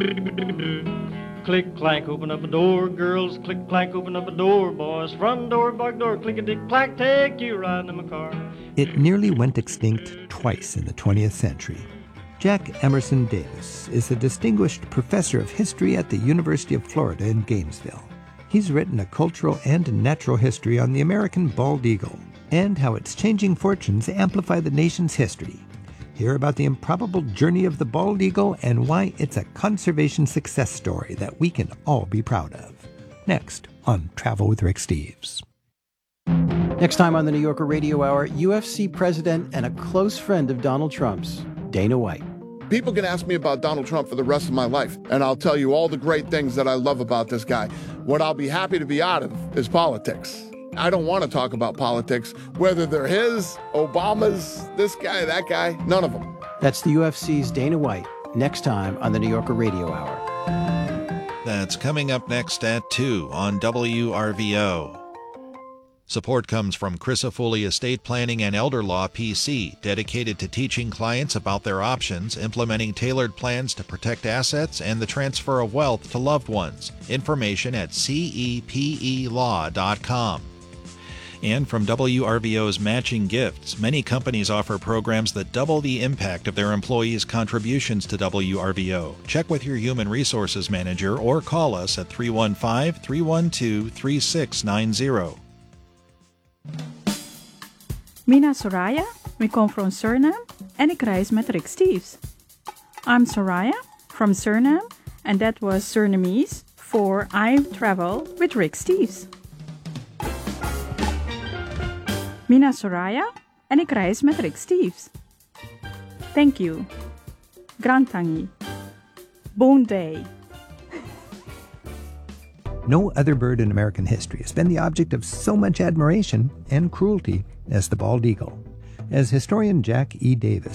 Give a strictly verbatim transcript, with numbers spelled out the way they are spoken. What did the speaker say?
Click, clank, open up a door, girls. Click, clank, open up a door, boys. Front door, back door, click-a-dick-clack, take you riding in my car. It nearly went extinct twice in the twentieth century. Jack Emerson Davis is a distinguished professor of history at the University of Florida in Gainesville. He's written a cultural and natural history on the American bald eagle and how its changing fortunes amplify the nation's history. Hear about the improbable journey of the bald eagle and why it's a conservation success story that we can all be proud of. Next on Travel with Rick Steves. Next time on the New Yorker Radio Hour, U F C president and a close friend of Donald Trump's, Dana White. People can ask me about Donald Trump for the rest of my life, and I'll tell you all the great things that I love about this guy. What I'll be happy to be out of is politics. I don't want to talk about politics, whether they're his, Obama's, this guy, that guy, none of them. That's the U F C's Dana White, next time on the New Yorker Radio Hour. That's coming up next at two on W R V O. Support comes from Crisafulli Estate Planning and Elder Law P C, dedicated to teaching clients about their options, implementing tailored plans to protect assets, and the transfer of wealth to loved ones. Information at C E P E law dot com. And from W R V O's Matching Gifts, many companies offer programs that double the impact of their employees' contributions to W R V O. Check with your human resources manager or call us at three one five, three one two, three six nine zero. Mina Soraya, we come from Suriname and ik reis met Rick Steves. I'm Soraya from Suriname and that was Surinamese for I travel with Rick Steves. Mina Soraya en ik reis met Rick Steves. Thank you. Grantangi. Bon day. No other bird in American history has been the object of so much admiration and cruelty as the bald eagle. As historian Jack E. Davis